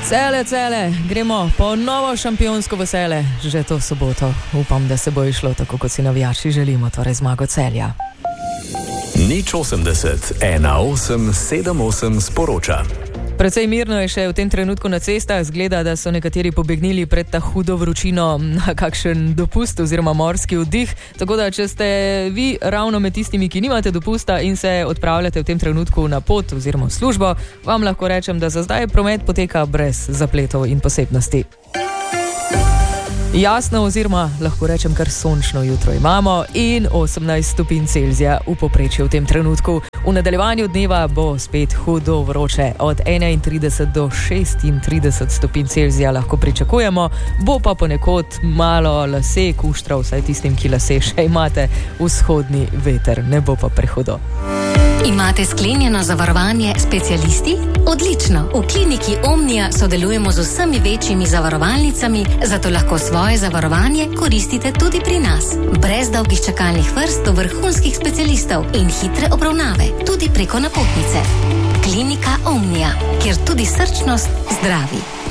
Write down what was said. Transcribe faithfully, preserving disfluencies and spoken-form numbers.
Cele, cele, gremo po novo šampionsko vesele, že to soboto. Upam, da se bo išlo tako, kot si navijači želimo, torej zmago Celja. Nič osemdeset, ena osem, sedem osem sporoča. Precej mirno je še v tem trenutku na cestah, zgleda, da so nekateri pobegnili pred ta hudo vročino na kakšen dopust oziroma morski oddih, tako da če ste vi ravno med tistimi, ki nimate dopusta in se odpravljate v tem trenutku na pot oziroma v službo, vam lahko rečem, da za zdaj promet poteka brez zapletov in posebnosti. Jasno oziroma lahko rečem kar sončno jutro imamo in osemnajst stopinj Celzija v povprečju v tem trenutku. V nadaljevanju dneva bo spet hudo vroče, od enaintrideset do šestintrideset stopinj Celzija lahko pričakujemo, bo pa ponekod malo lase kuštra, vsaj tistim, ki lase še imate, vzhodni veter, ne bo pa prehudo. Imate sklenjeno zavarovanje specialisti? Odlično! V kliniki Omnia sodelujemo z vsemi večjimi zavarovalnicami, zato lahko svoje zavarovanje koristite tudi pri nas. Brez dolgih čakalnih vrst do vrhunskih specialistov in hitre obravnave, tudi preko napotnice. Klinika Omnia, kjer tudi srčnost zdravi.